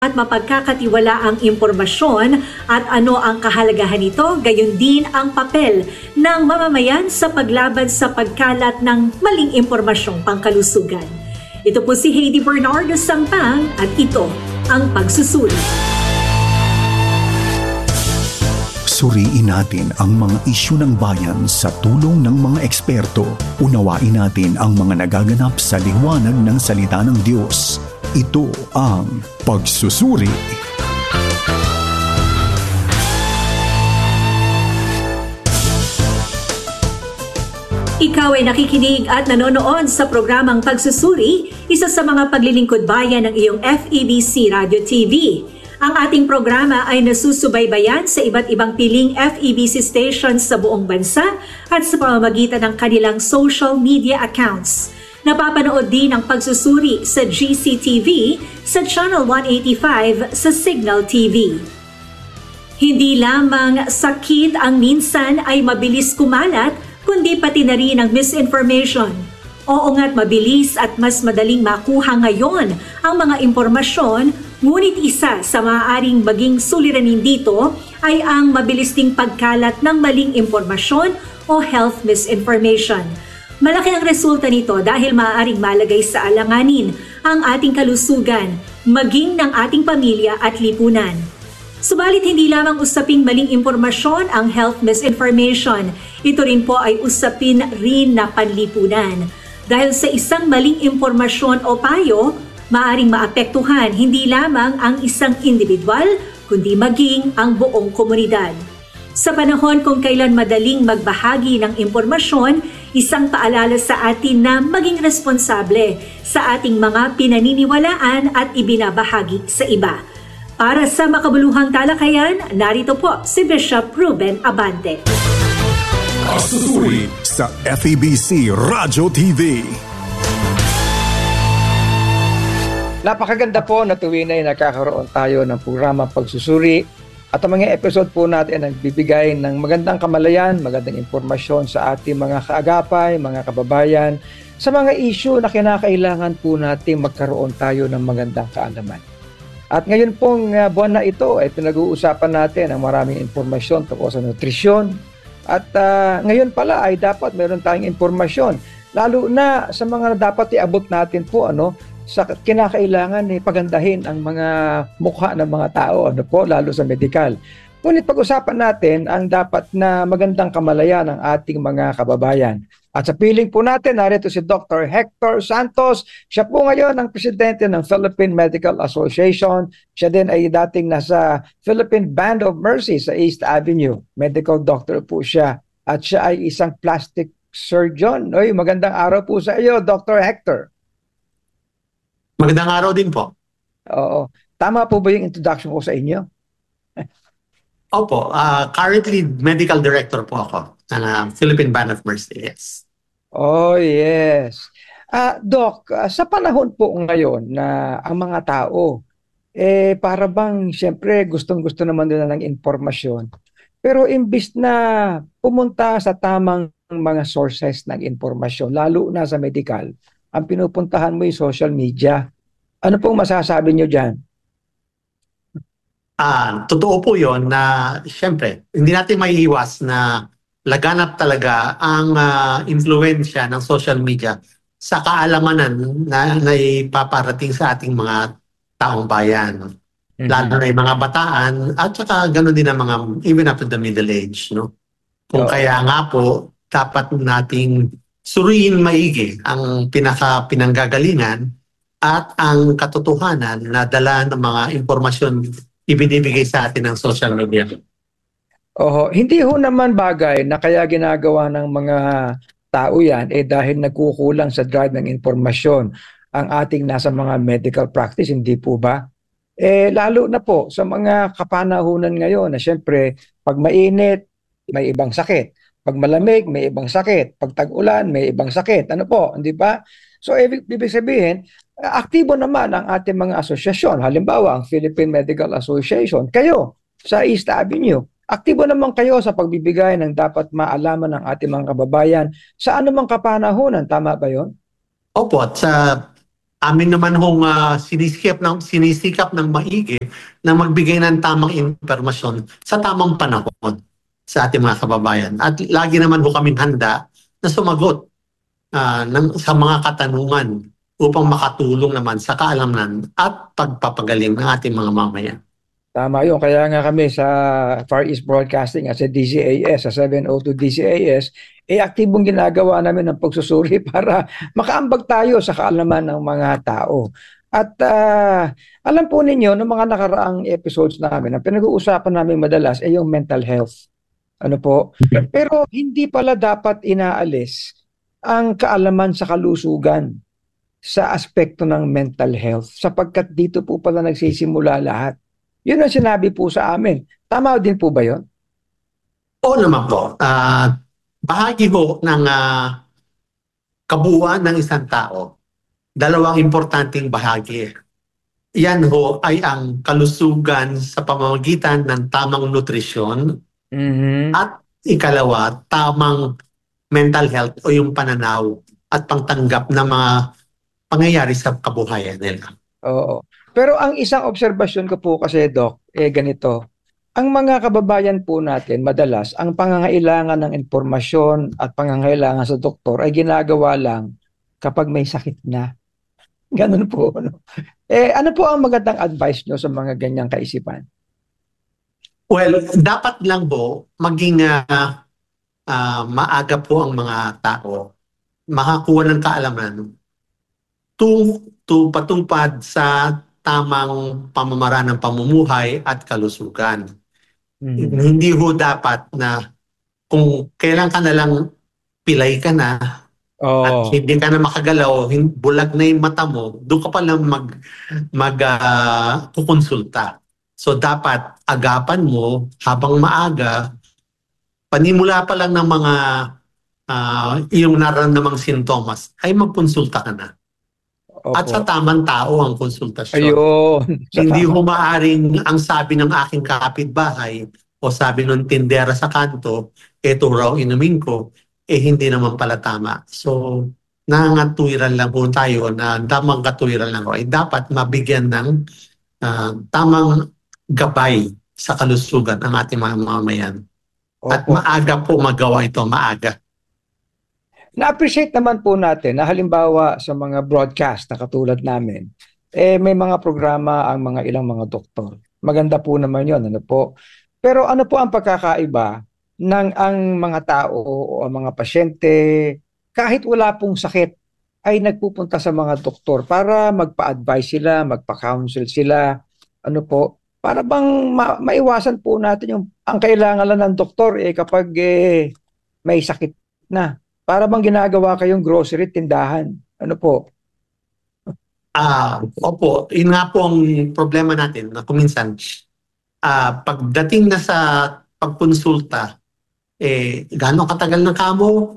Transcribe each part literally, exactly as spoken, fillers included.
at mapagkakatiwalaang impormasyon at ano ang kahalagahan nito, gayon din ang papel ng mamamayan sa paglaban sa pagkalat ng maling impormasyong pangkalusugan. Ito po si Heidi Bernardo Sampang at ito ang Pagsusuri. Suriin natin ang mga isyu ng bayan sa tulong ng mga eksperto. Unawain natin ang mga nagaganap sa liwanag ng salita ng Diyos. Ito ang Pagsusuri. Ikaw ay nakikinig at nanonood sa programang Pagsusuri, isa sa mga paglilingkod bayan ng iyong F E B C Radio T V. Ang ating programa ay nasusubaybayan sa iba't ibang piling F E B C stations sa buong bansa at sa pamamagitan ng kanilang social media accounts. Napapanood din ang Pagsusuri sa G C T V, sa Channel one eighty-five, sa Signal T V. Hindi lamang sakit ang minsan ay mabilis kumalat, kundi pati na rin ang misinformation. Oo nga't mabilis at mas madaling makuha ngayon ang mga impormasyon, ngunit isa sa maaaring maging suliranin dito ay ang mabilis ding pagkalat ng maling impormasyon o health misinformation. Malaki ang resulta nito dahil maaaring malagay sa alanganin ang ating kalusugan, maging ng ating pamilya at lipunan. Subalit hindi lamang usaping maling impormasyon ang health misinformation, ito rin po ay usapin rin na panlipunan. Dahil sa isang maling impormasyon o payo, maaaring maapektuhan hindi lamang ang isang individual, kundi maging ang buong komunidad. Sa panahon kung kailan madaling magbahagi ng impormasyon, isang paalala sa atin na maging responsable sa ating mga pinaniniwalaan at ibinabahagi sa iba. Para sa makabuluhang talakayan, narito po si Bishop Ruben Abante. Pagsusuri sa F E B C Radio T V. Napakaganda po na tuwin ay nakakaroon tayo ng programa Pagsusuri. At ang mga episode po natin ay nagbibigay ng magandang kamalayan, magandang impormasyon sa ating mga kaagapay, mga kababayan, sa mga issue na kinakailangan po natin magkaroon tayo ng magandang kaalaman. At ngayon pong uh, buwan na ito ay pinag-uusapan natin ang maraming impormasyon tungkol sa nutrisyon. At uh, ngayon pala ay dapat meron tayong impormasyon, lalo na sa mga dapat iabot natin po ano, sa kinakailangan ni eh, pagandahin ang mga mukha ng mga tao, ano po, lalo sa medical. Ngunit pag-usapan natin ang dapat na magandang kamalayan ng ating mga kababayan. At sa piling po natin, narito si Doctor Hector Santos. Siya po ngayon ang presidente ng Philippine Medical Association. Siya din ay dating nasa Philippine Band of Mercy sa East Avenue. Medical doctor po siya. At siya ay isang plastic surgeon. Oy, magandang araw po sa iyo, Doctor Hector. Magandang araw din po. Oo. Tama po ba yung introduction ko sa inyo? Opo. Uh, currently, medical director po ako ng uh, Philippine Band of Mercy. Yes. Oh, yes. Uh, Doc, uh, sa panahon po ngayon na ang mga tao, eh para bang siyempre gustong-gusto naman nila ng impormasyon. Pero imbis na pumunta sa tamang mga sources ng impormasyon, lalo na sa medical, ang pinupuntahan mo yung social media. Ano pong masasabi nyo dyan? Ah, totoo po yon na siyempre, hindi natin maiiwas na laganap talaga ang uh, influensya ng social media sa kaalamanan na, na ipaparating sa ating mga taong bayan. Mm-hmm. Lalo na yung mga bataan at saka gano'n din ang mga even up to the middle age. No? Kung oh. Kaya nga po, dapat nating suriin maigi ang pinaka-pinanggagalingan at ang katotohanan na dala ng mga impormasyon ibinibigay sa atin ng social media. Oho, hindi ho naman bagay na kaya ginagawa ng mga tao yan eh dahil nagkukulang sa drive ng impormasyon ang ating nasa mga medical practice, hindi po ba? Eh lalo na po sa mga kapanahunan ngayon na siyempre pag mainit, may ibang sakit. Pag malamig, may ibang sakit. Pag tag-ulan, may ibang sakit. Ano po, hindi ba? So, ibig, ibig sabihin, aktibo naman ang ating mga asosyasyon. Halimbawa, ang Philippine Medical Association. Kayo, sa East Avenue, aktibo naman kayo sa pagbibigay ng dapat maalaman ng ating mga kababayan sa anumang kapanahunan. Tama ba yun? Opo. At sa Amin naman hong uh, sinisikap ng sinisikap ng maigi na magbigay ng tamang impormasyon sa tamang panahon sa ating mga kababayan. At lagi naman ho kaming handa na sumagot uh, ng, sa mga katanungan upang makatulong naman sa kaalaman at pagpapagaling ng ating mga mamayan. Tama yun. Kaya nga kami sa Far East Broadcasting at sa D C A S, sa seven oh two D C A S, eh aktibong ginagawa namin ng pagsusuri para makaambag tayo sa kaalaman ng mga tao. At uh, alam po ninyo, ng mga nakaraang episodes namin, ang pinag-uusapan namin madalas ay yung mental health. Ano po? Pero hindi pala dapat inaalis ang kaalaman sa kalusugan sa aspekto ng mental health sapagkat dito po pala nagsisimula lahat. Yun ang sinabi po sa amin. Tama din po ba yun? Oo naman po. Uh, bahagi ho ng uh, kabuuan ng isang tao. Dalawang importanteng bahagi. Yan ho ay ang kalusugan sa pamamagitan ng tamang nutrisyon mm-hmm. at ikalawa, tamang mental health o yung pananaw at pangtanggap ng mga pangyayari sa kabuhayan nila. Oo. Pero ang isang obserbasyon ko po kasi, Doc, eh ganito. Ang mga kababayan po natin, madalas, ang pangangailangan ng impormasyon at pangangailangan sa doktor ay ginagawa lang kapag may sakit na. Ganun po. No? Eh, ano po ang magandang advice nyo sa mga ganyang kaisipan? Well, dapat lang po maging uh, uh, maaga po ang mga tao makakuha ng kaalaman to, to patupad sa tamang pamamaraan ng pamumuhay at kalusugan. Mm-hmm. Hindi ho dapat na kung kailan ka na lang pilay ka na oh. at hindi ka na makagalaw, bulag na yung mata mo, doon ka pa lang mag, mag uh, kukonsulta. So dapat agapan mo habang maaga, panimula pa lang ng mga uh, iyong nararamdamang sintomas, ay magkonsulta ka na. Opo. At sa tamang tao ang konsultasyon. Ayun. Hindi ho maaaring ang sabi ng aking kapitbahay o sabi ng tindera sa kanto, eto raw inumin ko, eh hindi naman pala tama. So, nangatuwiran lang po tayo na tamang katuwiran lang ho ay dapat mabigyan ng uh, tamang gabay sa kalusugan ng ating mga mamamayan. At maaga po magawa ito, maaga. Na-appreciate naman po natin na halimbawa sa mga broadcast na katulad namin, eh may mga programa ang mga ilang mga doktor. Maganda po naman yun, ano po. Pero ano po ang pagkakaiba ng ang mga tao o ang mga pasyente, kahit wala pong sakit, ay nagpupunta sa mga doktor para magpa-advise sila, magpa-counsel sila, ano po, para bang ma- maiwasan po natin yung ang kailangan lang ng doktor eh kapag eh, may sakit na. Para bang ginagawa kayong grocery tindahan. Ano po? Ah, uh, opo, yun nga po ang problema natin na kuminsan uh, pagdating na sa pagkonsulta, eh gaano katagal na kamo?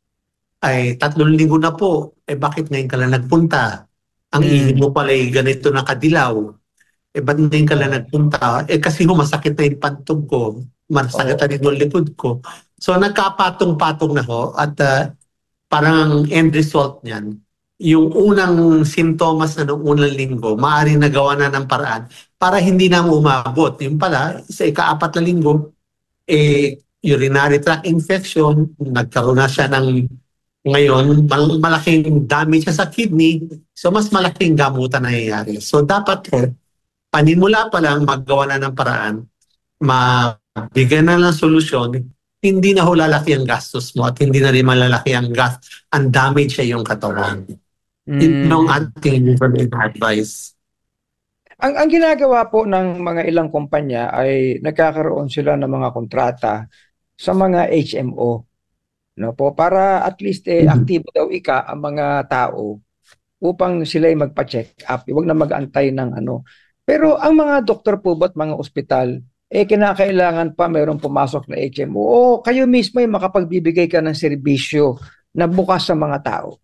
Ay tatlong linggo na po. Eh bakit ngayon ka lang nagpunta? Ang hmm. ihi mo pala ay ganito na kadilaw. Eh ba't ngayon ka lang nagpunta? Eh kasi masakit na yung pantog ko. Masakit na yung likod ko. So nagkapatong-patong na ho at uh, parang end result niyan, yung unang sintomas na noong unang linggo, maaari nagawa na ng paraan para hindi na umabot. Yung pala, sa ikaapat na linggo, eh, urinary tract infection, nagkaroon na siya ng ngayon, mal- malaking damage siya sa kidney, so mas malaking gamutan na nangyayari. So dapat ho, panimula pa lang magawa na ng paraan, mabigyan na ng solusyon, hindi na ho lalaki ang gastos mo at hindi na rin malalaki ang gas, ang damage sa iyong katawan. Mm. Yun ang ating advice. Ang, ang ginagawa po ng mga ilang kumpanya ay nagkakaroon sila ng mga kontrata sa mga H M O. No, po, para at least eh, aktibo daw ika ang mga tao upang sila ay magpa-check up. Huwag na mag-antay ng ano. Pero ang mga doktor po ba't mga ospital, eh kinakailangan pa mayroong pumasok na H M O o kayo mismo ay makapagbibigay ka ng serbisyo na bukas sa mga tao?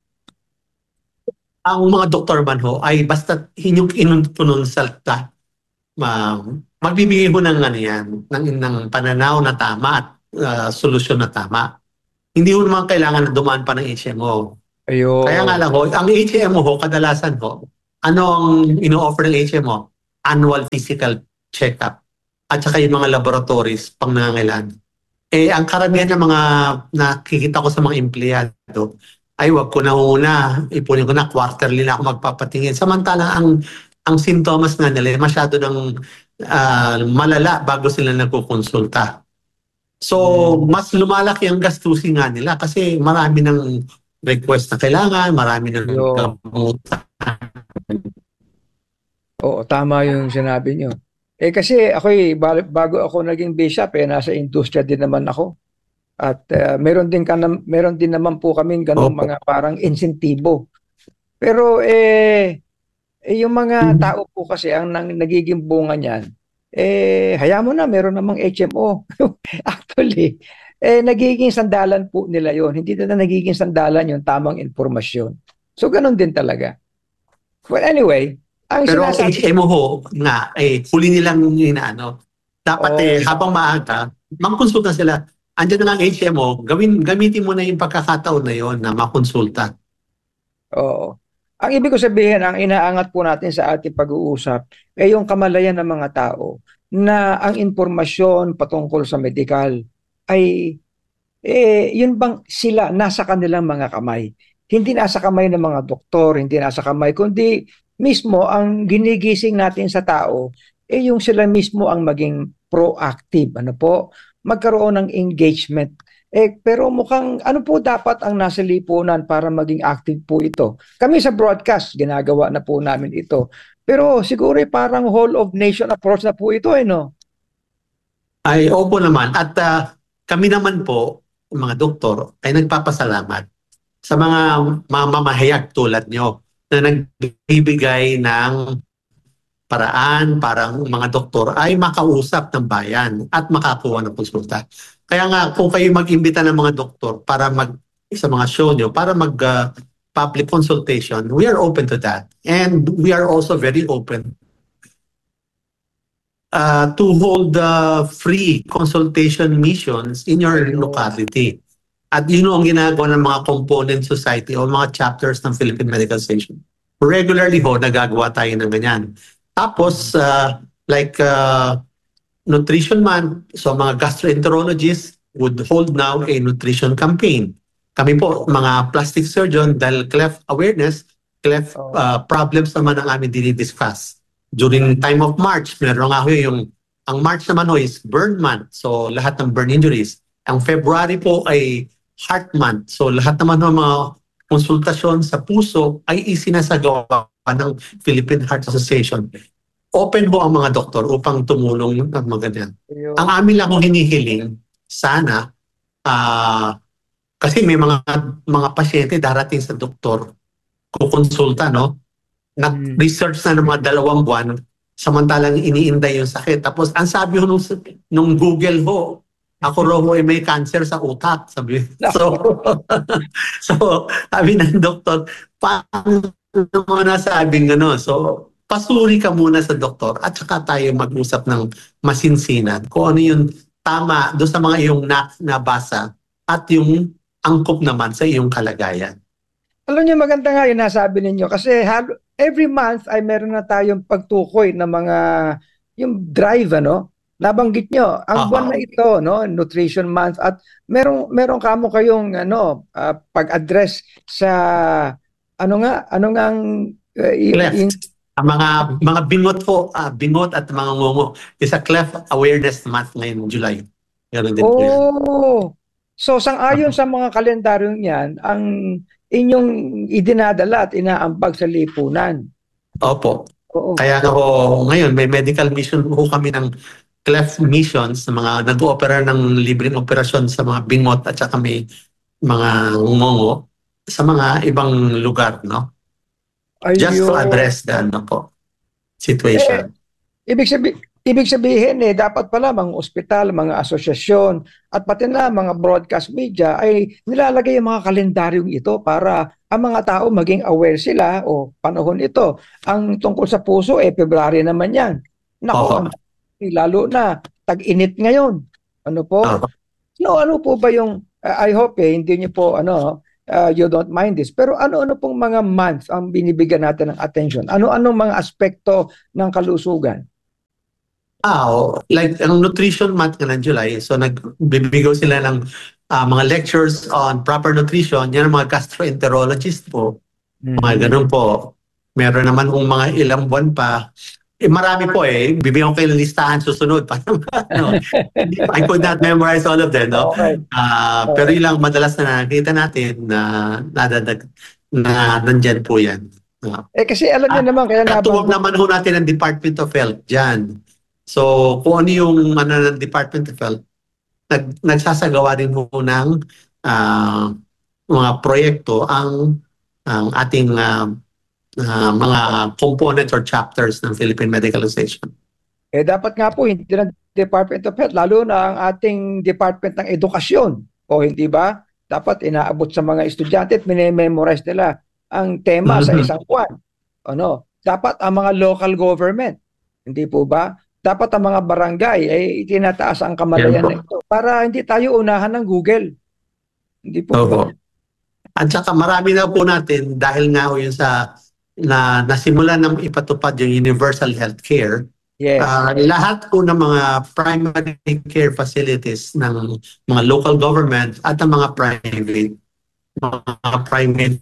Ang mga doktor man ho ay basta inyong inunpunonsalta, ma magbibigay mo ng ano yan, ng, ng pananaw na tama at uh, solusyon na tama. Hindi mo naman kailangan na dumaan pa ng H M O. Ayun. Kaya nga lang ho, ang H M O ho, kadalasan ho, ano ang ino-offer ng H M O? Annual physical check-up. At saka yung mga laboratories pang nangangailangan. Eh, ang karamihan ng mga nakikita ko sa mga empleyado, ay wag ko na una, ipunin ko na, quarterly na ako magpapatingin. Samantala, ang ang sintomas nga nila, masyado ng uh, malala bago sila nagkukonsulta. So, hmm. mas lumalaki ang gastusin nga nila kasi marami ng request na kailangan, marami ng gamutan. Oo, tama yung sinabi nyo. Eh kasi ako bago ako naging bishop eh nasa industriya din naman ako. At uh, meron din ka na, meron din naman po kaming ganung okay. mga parang insentibo. Pero eh, eh yung mga tao po kasi ang nang, nagiging bunga niyan, eh hayaan mo na meron namang H M O. Actually, eh nagiging sandalan po nila yon. Hindi na nagiging sandalan yung tamang impormasyon. So ganun din talaga. Well anyway, ang pero ang sinasabi, H M O ho, nga, eh, huli nilang inaano. Dapat oh, eh, habang maaga, magkonsulta sila. Andiyan na lang H M O, gawin, gamitin mo na yung pagkakataon na yon na makonsulta. Oo. Ang ibig ko sabihin, ang inaangat po natin sa ating pag-uusap, ay yung kamalayan ng mga tao na ang impormasyon patungkol sa medical ay, eh, yun bang sila nasa kanilang mga kamay. Hindi nasa kamay ng mga doktor, hindi nasa kamay, kundi mismo ang ginigising natin sa tao eh yung sila mismo ang maging proactive, ano po, magkaroon ng engagement. Eh pero mukhang ano po dapat ang nasa lipunan para maging active po ito? Kami sa broadcast ginagawa na po namin ito. Pero siguro eh, parang whole of nation approach na po ito eh no. Ay opo naman at uh, kami naman po mga doktor ay nagpapasalamat sa mga mamamahayag tulad nyo na nagbibigay ng paraan para mga doktor ay makausap ng bayan at makakuha ng konsulta. Kaya nga kung kayo mag-imbita ng mga doktor para mag sa mga show nyo, para mag uh, public consultation, we are open to that. And we are also very open uh, to hold uh, free consultation missions in your locality. At yun ang ginagawa ng mga component society o mga chapters ng Philippine Medical Station. Regularly ho, nagagawa tayo ng ganyan. Tapos, uh, like uh, Nutrition Month, so mga gastroenterologists would hold now a nutrition campaign. Kami po, mga plastic surgeon, dahil cleft awareness, cleft uh, problems naman ang amin dinidiscuss. During time of March, meron nga ho yung, ang March naman ho is burn month, so lahat ng burn injuries. Ang February po ay heart month, so lahat naman ng mga konsultasyon sa puso ay isinasagawa ng Philippine Heart Association. Open po ang mga doktor upang tumulong ng mga ganyan. Ang amin lang kung hinihiling, sana, uh, kasi may mga mga pasyente darating sa doktor, kukonsulta, no? Nag-research na ng mga dalawang buwan, samantalang iniinday yung sakit. Tapos, ang sabi ho nung, nung Google ho, ako raw ay may cancer sa utak, sabi. So, so sabi ng doktor, paano mo nasabing ano? So, pasuri ka muna sa doktor at saka tayo mag-usap ng masinsinan kung ano yung tama doon sa mga iyong na, nabasa at yung angkop naman sa iyong kalagayan. Alam niyo, maganda nga yung nasabi ninyo kasi every month ay meron na tayong pagtukoy ng mga yung drive, ano? Nabanggit nyo, ang uh-huh. buwan na ito, no, Nutrition Month, at merong merong kamo kayong ano, uh, pag-address sa ano nga, ano nga ang uh, in, ang mga mga bingot po, uh, bingot at mga ngungo. Isa cleft awareness month ngayon July. Ganun din oh, po yan. So sang-ayon uh-huh. sa mga kalendaryong 'yan, ang inyong idinadala at inaambag sa lipunan. Opo. Oo. Kaya ako ngayon may medical mission po kami ng cleft missions na mga nag-oopera ng libreng operasyon sa mga bingot at saka may mga ngongo sa mga ibang lugar, no? Ayun. Just to address the ano po, situation. Eh, ibig sabihin, ibig sabihin eh, dapat pala mga ospital, mga asosyasyon at pati na mga broadcast media ay nilalagay yung mga kalendaryong ito para ang mga tao maging aware sila o panahon ito. Ang tungkol sa puso eh, February naman yan. Nako, lalo na tag-init ngayon. Ano po? Uh-huh. No, ano po ba yung uh, I hope eh hindi niyo po ano uh, you don't mind this. Pero ano-ano pong mga months ang binibigyan natin ng attention? Ano-ano mga aspekto ng kalusugan? Ah, oh, like ang nutrition month nga ng July, so nagbibigaw sila ng uh, mga lectures on proper nutrition. Yan ang mga gastroenterologist po. Mm-hmm. Mga ganun po. Meron naman kung mga ilang buwan pa. Eh, marami po eh. Bibigyan ko kayo ng listahan susunod. no? I could not memorize all of them. No? Okay. Uh, okay. Pero ilang madalas na nakikita natin na, nadadag, na nandyan po yan. Uh, eh kasi alam niyo naman. Kaya Katuwag naman ho natin ang Department of Health dyan. So kung ano yung ano, ng Department of Health, nag, nagsasagawa din ho ng uh, mga proyekto ang, ang ating uh, Uh, mga components or chapters ng Philippine Medical Association. Eh dapat nga po hindi ng Department of Health, lalo na ang ating Department ng Edukasyon, o hindi ba? Dapat inaabot sa mga estudyante at minememorize nila ang tema mm-hmm. sa isang buwan. Ano? Dapat ang mga local government, hindi po ba? Dapat ang mga barangay ay eh, itinataas ang kamalayan yeah, na ito para hindi tayo unahan ng Google. Hindi po oh, ba? At saka marami na po natin dahil nga ho yun sa na nasimula ng ipatupad yung universal healthcare. Yes. Uh, lahat po ng mga primary care facilities ng mga local government at ng mga private mga private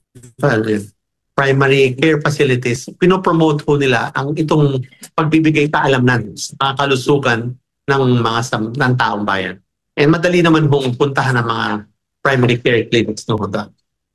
primary care facilities, pinopromote po nila ang itong pagbibigay kaalamnan sa mga kalusugan ng mga ng taong bayan. And madali naman pong puntahan ng mga primary care clinics no hoda.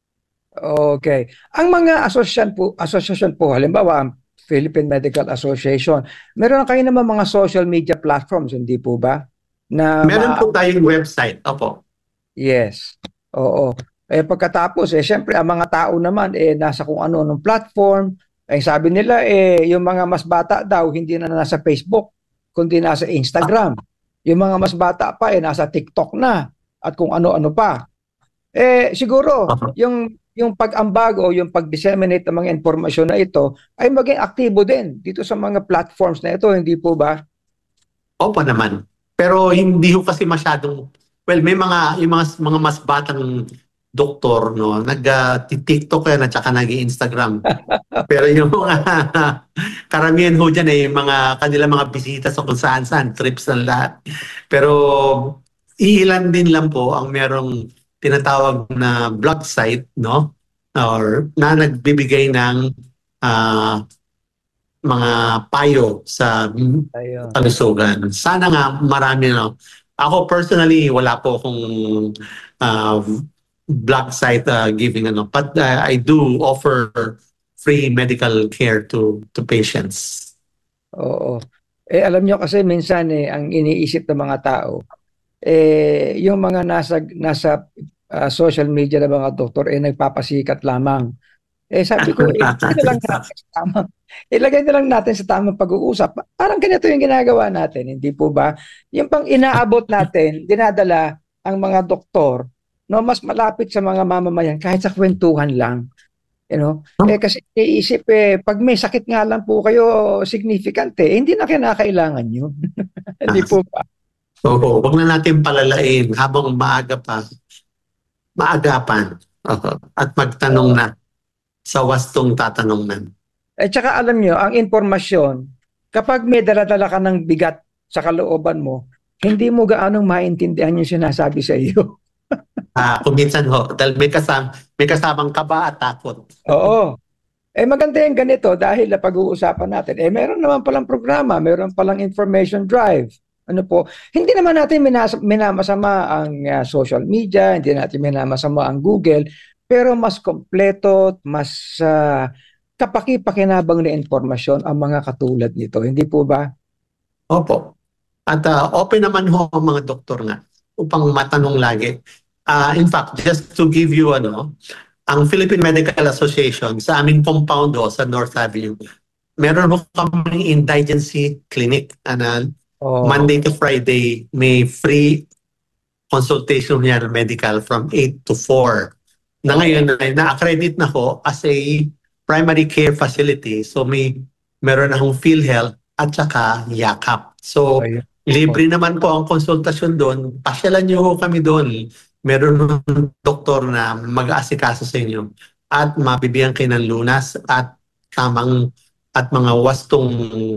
Okay. Ang mga asosasyon po, asosasyon po, halimbawa ang Philippine Medical Association, meron kayo naman mga social media platforms, hindi po ba? Na meron po tayong website, opo. Yes. Oo. Eh pagkatapos, eh syempre ang mga tao naman eh nasa kung ano ng platform. Eh sabi nila eh yung mga mas bata daw hindi na nasa Facebook, kundi nasa Instagram. Yung mga mas bata pa eh nasa TikTok na at kung ano-ano pa. Eh siguro uh-huh. yung yung pag-ambag o yung pag-disseminate ng mga impormasyon na ito ay maging aktibo din dito sa mga platforms na ito, hindi po ba? Opo naman. Pero hindi ho kasi masyadong, well, may mga, yung mga, mga mas batang doktor, no, nag-TikTok uh, yan at saka nag-Instagram. Pero yung mga karamihan ho dyan eh, mga kanila mga bisita sa kung saan-saan, trips ng lahat. Pero ilan din lang po ang merong tinatawag na blog site, no? Or na nagbibigay ng uh, mga payo sa kalusugan. Sana nga marami, no? Ako personally, wala po akong uh, blog site uh, giving, ano. But uh, I do offer free medical care to to patients. Oo. Eh, alam nyo kasi minsan eh, ang iniisip ng mga tao, eh, yung mga nasa, nasa Uh, social media na mga doktor eh nagpapasikat lamang. Eh sabi ko, ilagay na lang natin sa tamang, ilagay na lang natin sa tamang pag-uusap. Parang ganito yung ginagawa natin, hindi po ba? Yung pang inaabot natin, dinadala ang mga doktor, no, mas malapit sa mga mamamayan kahit sa kwentuhan lang. You know? Eh kasi iisip eh, pag may sakit nga lang po kayo, significant eh, hindi na kinakailangan yun. Hindi po ba? Oo, wag na natin palalain habang maaga pa. Maagapan uh, at magtanong na sa wastong tatanong na. At saka alam nyo, ang impormasyon, kapag may daladala ka ng bigat sa kalooban mo, hindi mo gaanong maintindihan yung sinasabi sa iyo. Ah, uh, kuminsan ho, dahil may, kasam, may kasamang kaba at takot. Oo. Eh maganda yung ganito dahil na pag-uusapan natin. Eh meron naman palang programa, meron palang information drive. Ano po, hindi naman natin minas- minamasama ang uh, social media, hindi natin minamasama ang Google, pero mas kompleto, mas uh, kapaki-pakinabang na impormasyon ang mga katulad nito. Hindi po ba? Opo. At uh, open naman ho ang mga doktor nga upang matanong lagi. Uh, in fact, just to give you ano, ang Philippine Medical Association sa aming compound ho, sa North Avenue, meron ho kami indigency clinic. Ano, oh. Monday to Friday, may free consultation niya medical from eight to four. Na ngayon, na-accredit na ho as a primary care facility. So may meron akong PhilHealth at saka YAKAP. So, libre naman po ang konsultasyon doon. Pasyalan niyo ho kami doon. meron ng doktor na mag-aasikaso sa inyo at mabibigyan kayo ng lunas at tamang at mga wastong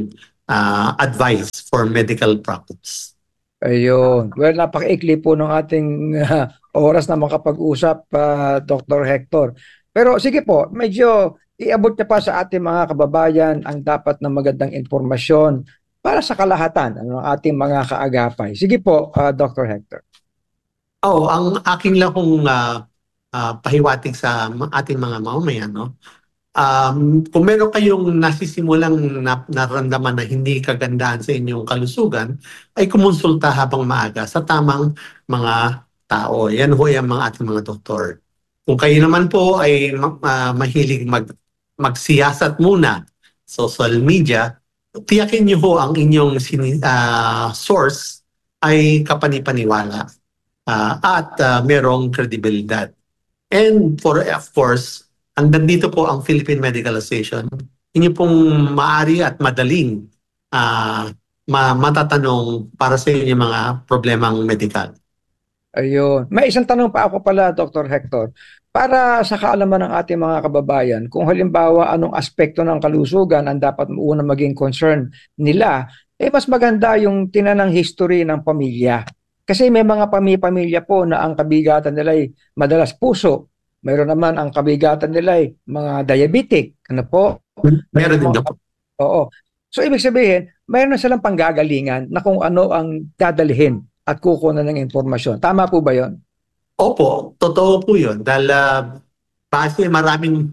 uh, advice for medical practice. Ayun. Well, napaka-ikli po ng ating uh, oras na makapag-usap, uh, Doctor Hector. Pero sige po, medyo iabot niya pa sa ating mga kababayan ang dapat na magandang impormasyon para sa kalahatan ng ating mga kaagapay. Sige po, uh, Doctor Hector. Oh, ang aking lang kong uh, uh, pahiwatig sa ating mga mamamayan, no? Um, kung meron kayong nasisimulang na, naramdaman na hindi kagandahan sa inyong kalusugan, ay kumonsulta habang maaga sa tamang mga tao. Yan ho yung mga ating mga doktor. Kung kayo naman po ay uh, mahilig mag, magsiyasat muna sa social media, tiyakin niyo ho ang inyong uh, source ay kapanipaniwala uh, at uh, merong kredibilidad. And for, of course, hanggang dito po ang Philippine Medical Association, inyo pong maaari at madaling uh, ma- matatanong para sa inyong mga problemang medical. Ayun. May isang tanong pa ako pala, Doctor Hector. Para sa kaalaman ng ating mga kababayan, kung halimbawa anong aspekto ng kalusugan ang dapat una maging concern nila, eh mas maganda yung tinanang history ng pamilya. Kasi may mga pamilya po na ang kabigatan nila ay madalas puso. Mayroon naman ang kabigatan nila ay mga diabetic. Ano po? Meron din po. Oo. So ibig sabihin, mayroon na silang panggagalingan na kung ano ang dadalhin at kukunan ng impormasyon. Tama po ba yon? Opo, totoo po yun. Dahil uh, kasi maraming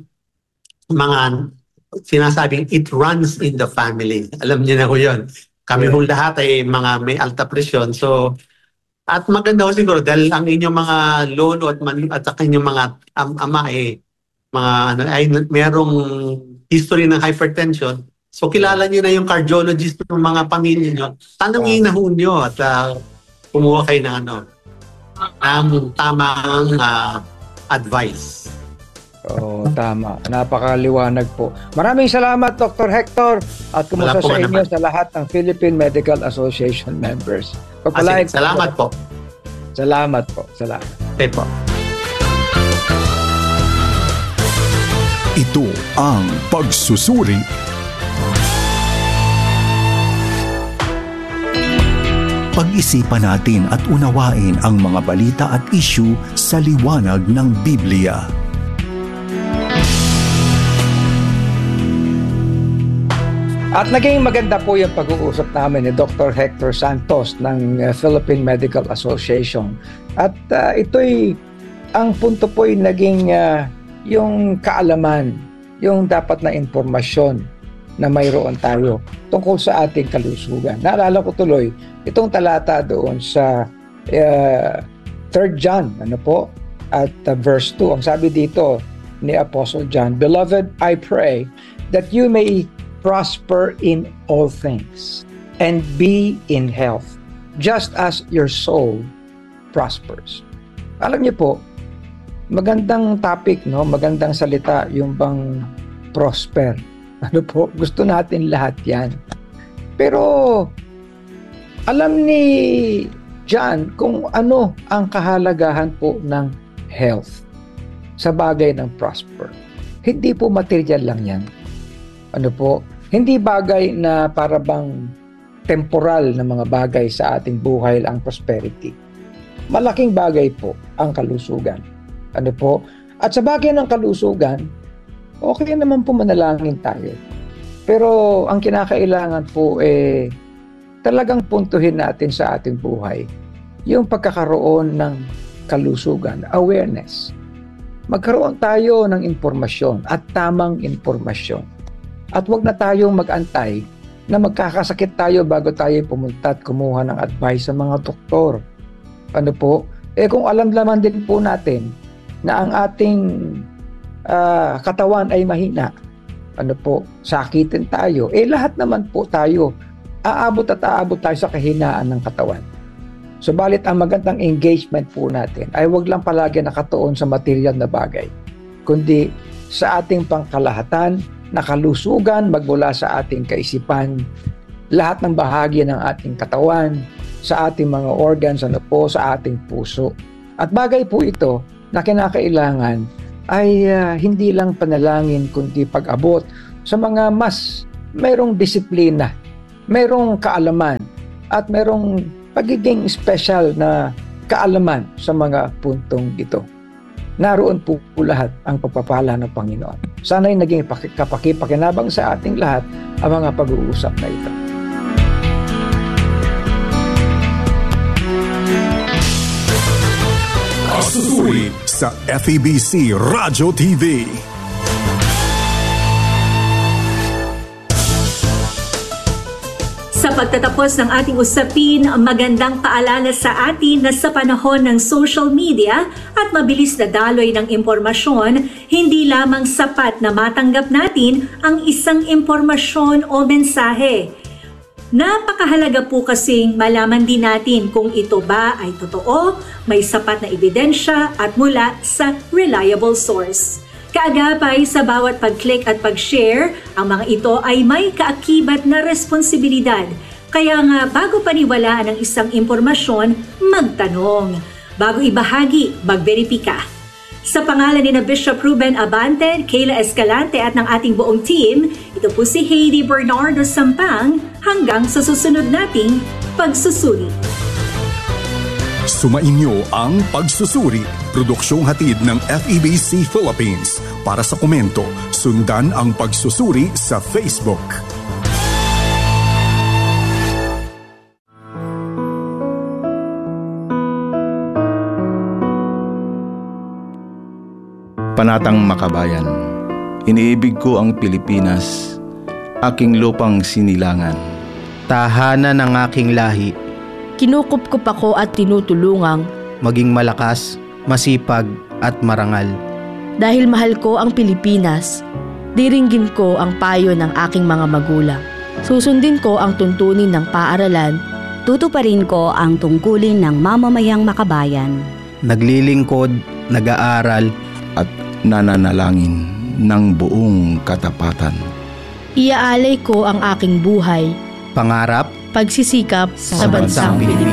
mga sinasabing it runs in the family. Alam niyo na ko yun. Kami yeah. lahat ay mga may alta presyon. So, at maganda ko siguro dahil ang inyong mga lolo at, man, at ang inyong mga am, ama ay, mga, ano, ay merong history ng hypertension. So, kilala niyo na yung cardiologist ng mga pamilya niyo. Tanungin na ho niyo at uh, kumuha kayo ng ano, ng tamang uh, advice. Oo, tama. Napakaliwanag po. Maraming salamat, Doctor Hector. At kumusta sa inyo naman sa lahat ng Philippine Medical Association members. Pagpalain, salamat po. Salamat po. Salamat. Okay po. Ito ang pagsusuri. Pag-isipan natin at unawain ang mga balita at issue sa liwanag ng Biblia. At naging maganda po yung pag-uusap namin ni Doctor Hector Santos ng Philippine Medical Association. At uh, ito'y, ang punto po ay naging uh, yung kaalaman, yung dapat na impormasyon na mayroon tayo tungkol sa ating kalusugan. Naalala ko tuloy, itong talata doon sa uh, third John, ano po, at uh, verse two. Ang sabi dito ni Apostle John, "Beloved, I pray that you may prosper in all things and be in health, just as your soul prospers." Alam niyo po, magandang topic, no? Magandang salita yung bang prosper. Ano po, gusto natin lahat yan. Pero alam ni John kung ano ang kahalagahan po ng health sa bagay ng prosper. Hindi po material lang yan. Ano po, hindi bagay na para bang temporal na mga bagay sa ating buhay ang prosperity. Malaking bagay po ang kalusugan. Ano po? At sa bagay ng kalusugan, okay naman po manalangin tayo. Pero ang kinakailangan po eh talagang puntuhin natin sa ating buhay yung pagkakaroon ng kalusugan, awareness. Magkaroon tayo ng impormasyon at tamang impormasyon. At wag na tayong mag-antay na magkakasakit tayo bago tayo pumunta at kumuha ng advice sa mga doktor. Ano po? Eh kung alam naman din po natin na ang ating uh, katawan ay mahina, ano po, sakitin tayo, eh lahat naman po tayo, aabot at aabot tayo sa kahinaan ng katawan. Subalit ang magandang engagement po natin ay wag lang palagi nakatuon sa material na bagay, kundi sa ating pangkalahatan, na kalusugan magmula sa ating kaisipan, lahat ng bahagi ng ating katawan, sa ating mga organs, ano po, sa ating puso. At bagay po ito na kinakailangan ay uh, hindi lang panalangin kundi pag-abot sa mga mas mayroong disiplina, mayroong kaalaman at mayroong pagiging special na kaalaman sa mga puntong ito. Naroon po, po lahat ang pagpapala ng Panginoon. Sana'y naging kapakipakinabang sa ating lahat ang mga pag-uusap na ito. Pagsusuri sa F E B C Radyo T V. Sa pagtatapos ng ating usapin, magandang paalala sa atin na sa panahon ng social media at mabilis na daloy ng impormasyon, hindi lamang sapat na matanggap natin ang isang impormasyon o mensahe. Napakahalaga po kasing malaman din natin kung ito ba ay totoo, may sapat na ebidensya at mula sa reliable source. Kaagapay sa bawat pag-click at pag-share, ang mga ito ay may kaakibat na responsibilidad. Kaya nga bago paniwalaan ang isang impormasyon, magtanong. Bago ibahagi, magberipika. Sa pangalan ni na Bishop Ruben Abante, Kayla Escalante at ng ating buong team, ito po si Heidi Bernardo Sampang hanggang sa susunod nating pagsusuri. Sumainyo ang Pagsusuri, produksyong hatid ng F E B C Philippines. Para sa komento, sundan ang Pagsusuri sa Facebook. Panatang Makabayan, iniibig ko ang Pilipinas, aking lupang sinilangan. Tahanan ng aking lahi, kinukupkup ako at tinutulungang maging malakas, masipag at marangal. Dahil mahal ko ang Pilipinas, diringgin ko ang payo ng aking mga magulang. Susundin ko ang tuntunin ng paaralan. Tutuparin ko ang tungkulin ng mamamayang makabayan. Naglilingkod, nag-aaral, at nananalangin ng buong katapatan. Iaalay ko ang aking buhay, pangarap, pagsisikap sa bansang Pilipinas.